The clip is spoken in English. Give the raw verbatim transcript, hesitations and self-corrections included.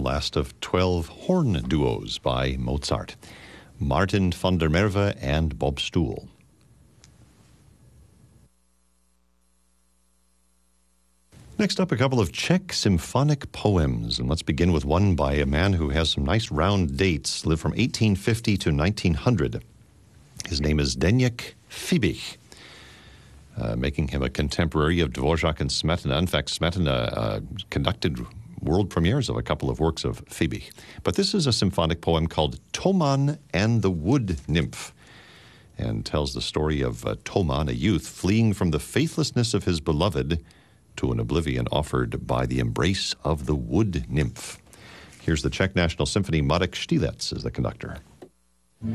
last of twelve horn duos by Mozart. Martin van der Merwe and Bob Stoel. Next up, a couple of Czech symphonic poems, and let's begin with one by a man who has some nice round dates, lived from eighteen fifty to nineteen hundred. His name is Zdeněk Fibich, uh, making him a contemporary of Dvorak and Smetana. In fact, Smetana uh, conducted world premieres of a couple of works of Fibich. But this is a symphonic poem called Toman and the Wood Nymph, and tells the story of uh, Toman, a youth, fleeing from the faithlessness of his beloved to an oblivion offered by the embrace of the wood nymph. Here's the Czech National Symphony. Marek Štílec is the conductor.